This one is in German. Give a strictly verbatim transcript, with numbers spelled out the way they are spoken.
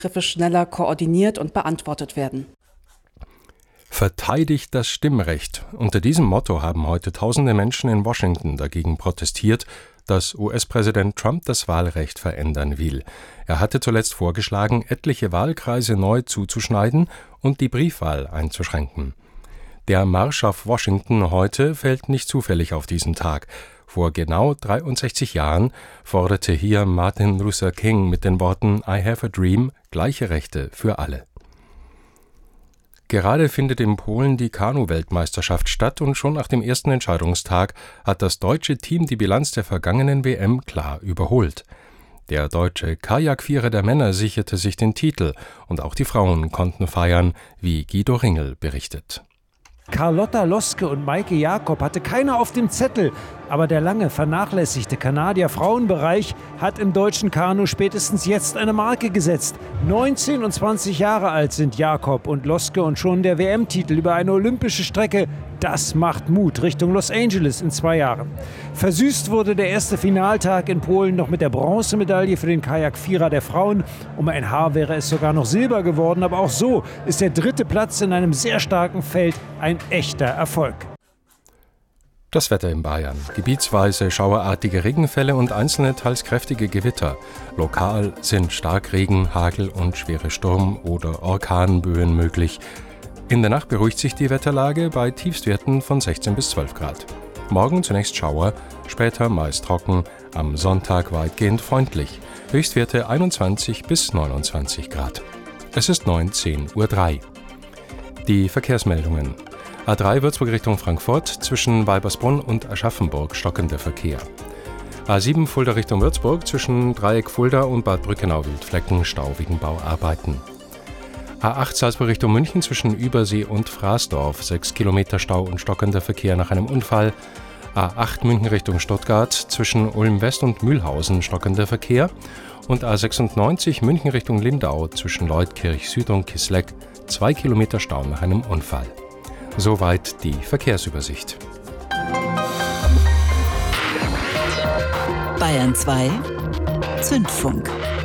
Angriffe schneller koordiniert und beantwortet werden. Verteidigt das Stimmrecht. Unter diesem Motto haben heute tausende Menschen in Washington dagegen protestiert, dass U S-Präsident Trump das Wahlrecht verändern will. Er hatte zuletzt vorgeschlagen, etliche Wahlkreise neu zuzuschneiden und die Briefwahl einzuschränken. Der Marsch auf Washington heute fällt nicht zufällig auf diesen Tag. Vor genau dreiundsechzig Jahren forderte hier Martin Luther King mit den Worten I have a dream gleiche Rechte für alle. Gerade findet in Polen die Kanu-Weltmeisterschaft statt und schon nach dem ersten Entscheidungstag hat das deutsche Team die Bilanz der vergangenen W M klar überholt. Der deutsche Kajakvierer der Männer sicherte sich den Titel und auch die Frauen konnten feiern, wie Guido Ringel berichtet. Carlotta Loske und Maike Jakob hatte keiner auf dem Zettel, aber der lange vernachlässigte Kanadier-Frauenbereich hat im deutschen Kanu spätestens jetzt eine Marke gesetzt. neunzehn und zwanzig Jahre alt sind Jakob und Loske und schon der W M-Titel über eine olympische Strecke. Das macht Mut Richtung Los Angeles in zwei Jahren. Versüßt wurde der erste Finaltag in Polen noch mit der Bronzemedaille für den Kajakvierer der Frauen. Um ein Haar wäre es sogar noch Silber geworden, aber auch so ist der dritte Platz in einem sehr starken Feld ein echter Erfolg. Das Wetter in Bayern. Gebietsweise schauerartige Regenfälle und einzelne teils kräftige Gewitter. Lokal sind Starkregen, Hagel und schwere Sturm- oder Orkanböen möglich. In der Nacht beruhigt sich die Wetterlage bei Tiefstwerten von sechzehn bis zwölf Grad. Morgen zunächst Schauer, später meist trocken, am Sonntag weitgehend freundlich. Höchstwerte einundzwanzig bis neunundzwanzig Grad. Es ist neunzehn Uhr drei. Die Verkehrsmeldungen. A drei Würzburg Richtung Frankfurt, zwischen Weibersbrunn und Aschaffenburg stockender Verkehr. A sieben Fulda Richtung Würzburg, zwischen Dreieck Fulda und Bad Brückenau-Wildflecken, Stau wegen Bauarbeiten. A acht Salzburg Richtung München, zwischen Übersee und Fraßdorf, sechs Kilometer Stau und stockender Verkehr nach einem Unfall. A acht München Richtung Stuttgart, zwischen Ulm West und Mühlhausen, stockender Verkehr. Und A sechsundneunzig München Richtung Lindau, zwischen Leutkirch Süd und Kisleck, zwei Kilometer Stau nach einem Unfall. Soweit die Verkehrsübersicht. Bayern zwei Zündfunk.